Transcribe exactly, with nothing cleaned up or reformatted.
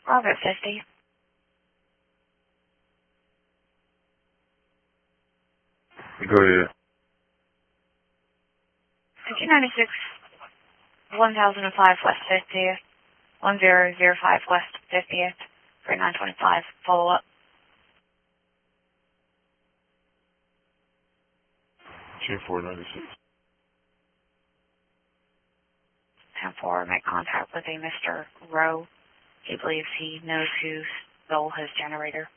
Robert fifty. Go ahead. two ninety-six, one thousand five West fiftieth, one zero zero five West fiftieth, thirty-nine twenty-five, follow up. ten four ninety-six. ten four, make contact with a Mister Rowe. He believes he knows who stole his generator.